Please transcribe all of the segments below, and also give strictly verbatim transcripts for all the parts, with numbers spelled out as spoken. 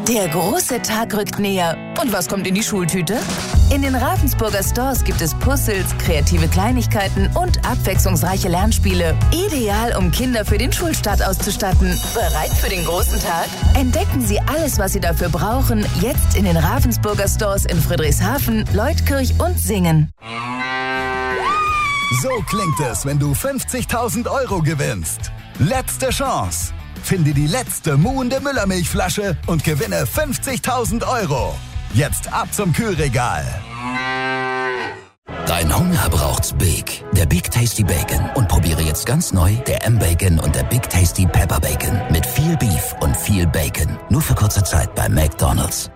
Der große Tag rückt näher. Und was kommt in die Schultüte? In den Ravensburger Stores gibt es Puzzles, kreative Kleinigkeiten und abwechslungsreiche Lernspiele. Ideal, um Kinder für den Schulstart auszustatten. Bereit für den großen Tag? Entdecken Sie alles, was Sie dafür brauchen, jetzt in den Ravensburger Stores in Friedrichshafen, Leutkirch und Singen. So klingt es, wenn du fünfzigtausend Euro gewinnst. Letzte Chance. Finde die letzte muhende Müllermilchflasche und gewinne fünfzigtausend Euro. Jetzt ab zum Kühlregal. Dein Hunger braucht's Big. Der Big Tasty Bacon. Und probiere jetzt ganz neu der M-Bacon und der Big Tasty Pepper Bacon. Mit viel Beef und viel Bacon. Nur für kurze Zeit bei McDonald's.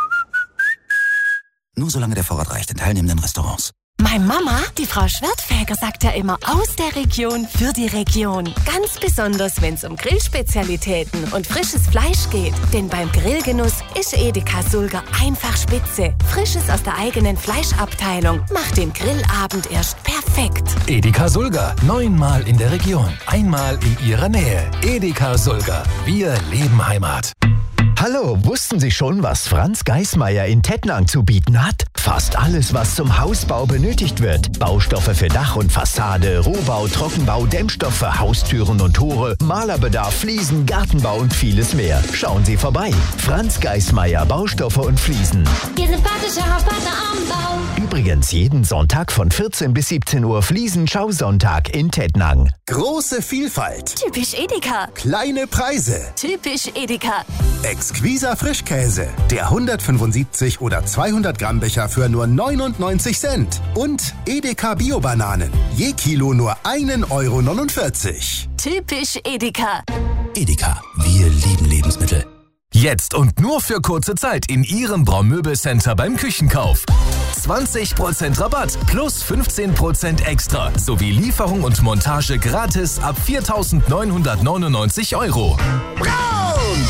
Nur solange der Vorrat reicht in teilnehmenden Restaurants. Meine Mama, die Frau Schwertfeger, sagt ja immer aus der Region für die Region. Ganz besonders, wenn es um Grillspezialitäten und frisches Fleisch geht. Denn beim Grillgenuss ist Edeka Sulger einfach spitze. Frisches aus der eigenen Fleischabteilung macht den Grillabend erst perfekt. Edeka Sulger, neunmal in der Region, einmal in Ihrer Nähe. Edeka Sulger, wir leben Heimat. Hallo, wussten Sie schon, was Franz Geismeier in Tettnang zu bieten hat? Fast alles, was zum Hausbau benötigt wird. Baustoffe für Dach und Fassade, Rohbau, Trockenbau, Dämmstoffe, Haustüren und Tore, Malerbedarf, Fliesen, Gartenbau und vieles mehr. Schauen Sie vorbei. Franz Geismeier, Baustoffe und Fliesen. Ihr sympathischer Hauspartner am Bau. Übrigens jeden Sonntag von vierzehn bis siebzehn Uhr Fliesen-Schausonntag in Tettnang. Große Vielfalt. Typisch Edeka. Kleine Preise. Typisch Edeka. Exquiser Frischkäse. Der hundertfünfundsiebzig oder zweihundert Gramm Becher für nur neunundneunzig Cent. Und Edeka Bio-Bananen. Je Kilo nur ein Euro neunundvierzig. Typisch Edeka. Edeka, wir lieben Lebensmittel. Jetzt und nur für kurze Zeit in Ihrem Braumöbelcenter beim Küchenkauf. zwanzig Prozent Rabatt plus fünfzehn Prozent extra sowie Lieferung und Montage gratis ab viertausendneunhundertneunundneunzig Euro. Braun!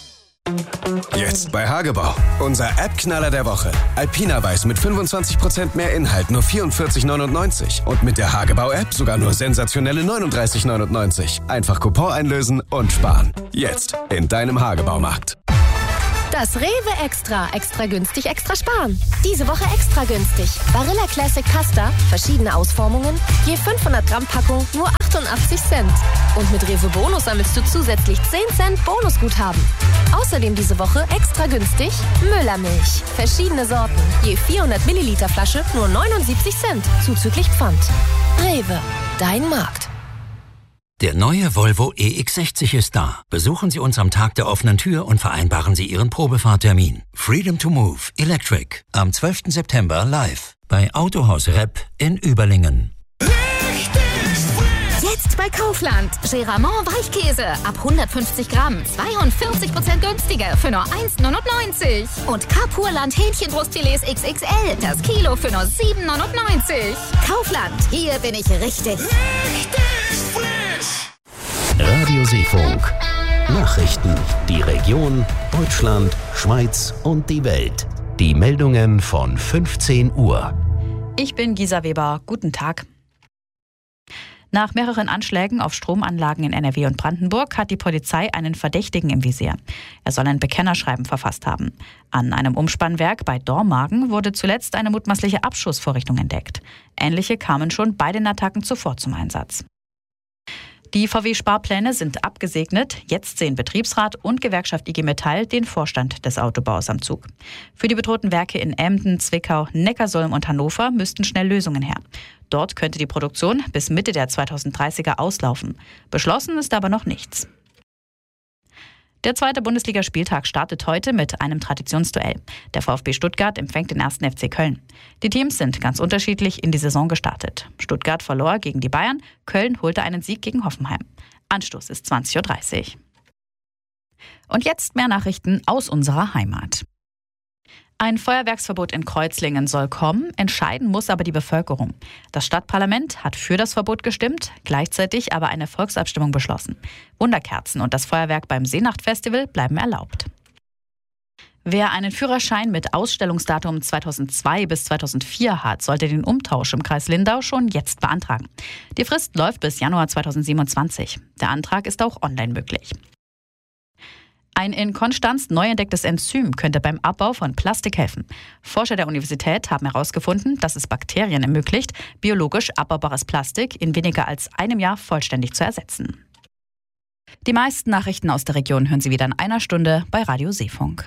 Jetzt bei Hagebau. Unser App-Knaller der Woche. Alpina Weiß mit fünfundzwanzig Prozent mehr Inhalt, nur vierundvierzig neunundneunzig. Und mit der Hagebau-App sogar nur sensationelle neununddreißig neunundneunzig. Einfach Coupon einlösen und sparen. Jetzt in deinem Hagebaumarkt. Das Rewe Extra. Extra günstig, extra sparen. Diese Woche extra günstig. Barilla Classic Pasta, verschiedene Ausformungen, je fünfhundert Gramm Packung, nur achtundachtzig Cent. Und mit Rewe Bonus sammelst du zusätzlich zehn Cent Bonusguthaben. Außerdem diese Woche extra günstig Müllermilch. Verschiedene Sorten, je vierhundert Milliliter Flasche, nur neunundsiebzig Cent, zuzüglich Pfand. Rewe, dein Markt. Der neue Volvo E X sechzig ist da. Besuchen Sie uns am Tag der offenen Tür und vereinbaren Sie Ihren Probefahrtermin. Freedom to Move Electric am zwölften September live bei Autohaus Repp in Überlingen. Jetzt bei Kaufland. Geramont Weichkäse ab hundertfünfzig Gramm. zweiundvierzig Prozent günstiger für nur eins neunundneunzig. Und Carpurland Hähnchenbrustfilets X X L. Das Kilo für nur sieben neunundneunzig. Kaufland. Hier bin ich richtig. Richtig frisch. Radio Seefunk. Nachrichten. Die Region, Deutschland, Schweiz und die Welt. Die Meldungen von fünfzehn Uhr. Ich bin Gisa Weber. Guten Tag. Nach mehreren Anschlägen auf Stromanlagen in N R W und Brandenburg hat die Polizei einen Verdächtigen im Visier. Er soll ein Bekennerschreiben verfasst haben. An einem Umspannwerk bei Dormagen wurde zuletzt eine mutmaßliche Abschussvorrichtung entdeckt. Ähnliche kamen schon bei den Attacken zuvor zum Einsatz. Die V W-Sparpläne sind abgesegnet. Jetzt sehen Betriebsrat und Gewerkschaft I G Metall den Vorstand des Autobaus am Zug. Für die bedrohten Werke in Emden, Zwickau, Neckarsulm und Hannover müssten schnell Lösungen her. Dort könnte die Produktion bis Mitte der zweitausenddreißiger auslaufen. Beschlossen ist aber noch nichts. Der zweite Bundesligaspieltag startet heute mit einem Traditionsduell. Der VfB Stuttgart empfängt den ersten F C Köln. Die Teams sind ganz unterschiedlich in die Saison gestartet. Stuttgart verlor gegen die Bayern, Köln holte einen Sieg gegen Hoffenheim. Anstoß ist zwanzig Uhr dreißig. Und jetzt mehr Nachrichten aus unserer Heimat. Ein Feuerwerksverbot in Kreuzlingen soll kommen, entscheiden muss aber die Bevölkerung. Das Stadtparlament hat für das Verbot gestimmt, gleichzeitig aber eine Volksabstimmung beschlossen. Wunderkerzen und das Feuerwerk beim Seenachtfestival bleiben erlaubt. Wer einen Führerschein mit Ausstellungsdatum zweitausendzwei bis zweitausendvier hat, sollte den Umtausch im Kreis Lindau schon jetzt beantragen. Die Frist läuft bis Januar zweitausendsiebenundzwanzig. Der Antrag ist auch online möglich. Ein in Konstanz neu entdecktes Enzym könnte beim Abbau von Plastik helfen. Forscher der Universität haben herausgefunden, dass es Bakterien ermöglicht, biologisch abbaubares Plastik in weniger als einem Jahr vollständig zu ersetzen. Die meisten Nachrichten aus der Region hören Sie wieder in einer Stunde bei Radio Seefunk.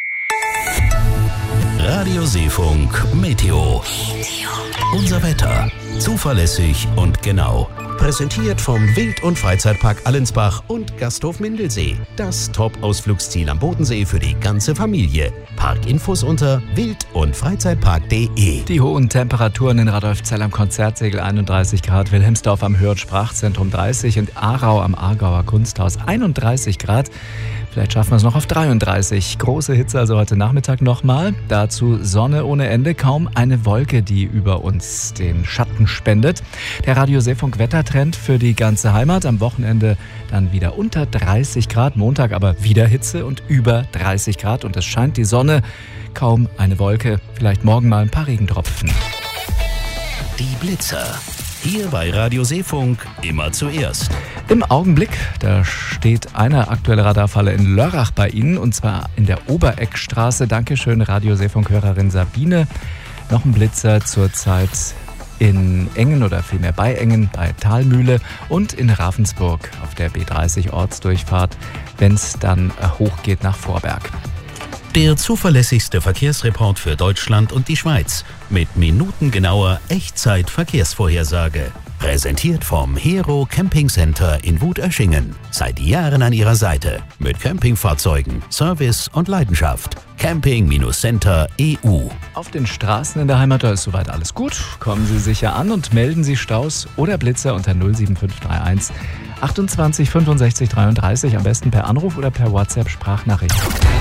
Radio Seefunk Meteo. Unser Wetter. Zuverlässig und genau. Präsentiert vom Wild- und Freizeitpark Allensbach und Gasthof Mindelsee. Das Top-Ausflugsziel am Bodensee für die ganze Familie. Parkinfos unter wild- und freizeitpark punkt de. Die hohen Temperaturen in Radolfzell am Konzertsegel einunddreißig Grad, Wilhelmsdorf am Hürth-Sprachzentrum dreißig und Aarau am Aargauer Kunsthaus einunddreißig Grad. Vielleicht schaffen wir es noch auf dreiunddreißig. Große Hitze also heute Nachmittag nochmal. Dazu Sonne ohne Ende, kaum eine Wolke, die über uns den Schatten spendet. Der Radio Seefunk Wettertrend für die ganze Heimat. Am Wochenende dann wieder unter dreißig Grad. Montag aber wieder Hitze und über dreißig Grad. Und es scheint die Sonne, kaum eine Wolke. Vielleicht morgen mal ein paar Regentropfen. Die Blitzer. Hier bei Radio Seefunk immer zuerst. Im Augenblick, da steht eine aktuelle Radarfalle in Lörrach bei Ihnen, und zwar in der Obereckstraße. Dankeschön, Radio Seefunk-Hörerin Sabine. Noch ein Blitzer zurzeit in Engen oder vielmehr bei Engen bei Thalmühle und in Ravensburg auf der B dreißig Ortsdurchfahrt, wenn es dann hochgeht nach Vorberg. Der zuverlässigste Verkehrsreport für Deutschland und die Schweiz mit minutengenauer Echtzeit-Verkehrsvorhersage. Präsentiert vom Hero Camping Center in Wutöschingen. Seit Jahren an Ihrer Seite mit Campingfahrzeugen, Service und Leidenschaft. Camping Center E U. Auf den Straßen in der Heimat, da ist soweit alles gut. Kommen Sie sicher an und melden Sie Staus oder Blitzer unter null sieben fünf drei eins achtundzwanzig fünfundsechzig dreiunddreißig. Am besten per Anruf oder per WhatsApp-Sprachnachricht.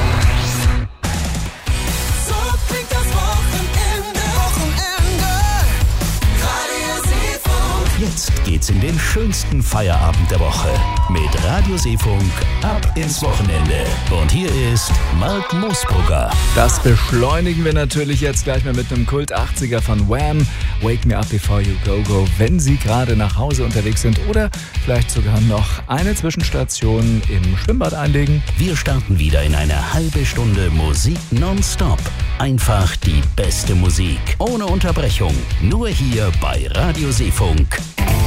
Jetzt geht's in den schönsten Feierabend der Woche mit Radio Seefunk ab ins Wochenende. Und hier ist Mark Moosbrugger. Das beschleunigen wir natürlich jetzt gleich mal mit einem Kult-achtziger von Wham! Wake Me Up Before You Go Go, wenn Sie gerade nach Hause unterwegs sind oder vielleicht sogar noch eine Zwischenstation im Schwimmbad einlegen. Wir starten wieder in eine halbe Stunde Musik nonstop. Einfach die beste Musik, ohne Unterbrechung, nur hier bei Radio Seefunk.